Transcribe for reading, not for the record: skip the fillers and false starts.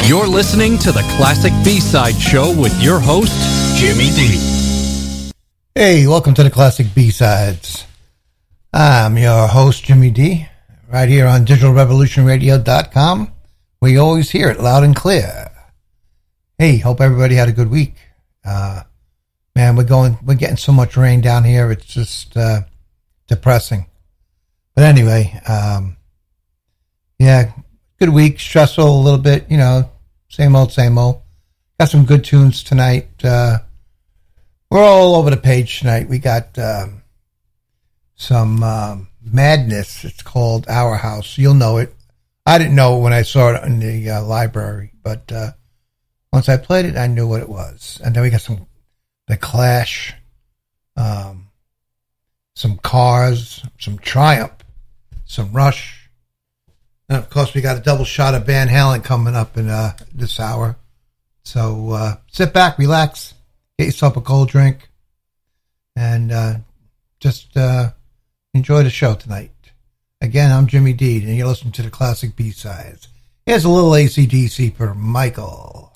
You're listening to the Classic B-Side Show with your host, Jimmy D. Hey, welcome to the Classic B-Sides. I'm your host, Jimmy D, right here on DigitalRevolutionRadio.com. We always hear it loud and clear. Hey, hope everybody had a good week. Man, we're getting so much rain down here, it's just depressing. But anyway, yeah, good week, stressful a little bit, you know, same old, same old. Got some good tunes tonight. We're all over the page tonight. We got some madness. It's called Our House. You'll know it. I didn't know it when I saw it in the library, but once I played it, I knew what it was. And then we got The Clash, some Cars, some Triumph, some Rush. And of course, we got a double shot of Van Halen coming up in this hour. So sit back, relax, get yourself a cold drink, and just enjoy the show tonight. Again, I'm Jimmy D, and you're listening to the Classic B-Sides. Here's a little AC/DC for Michael.